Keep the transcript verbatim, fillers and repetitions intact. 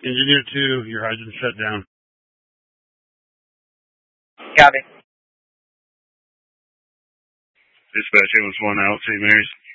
Engineer two, your hydrant shut down. Copy. Dispatch, it was one out, Saint Mary's.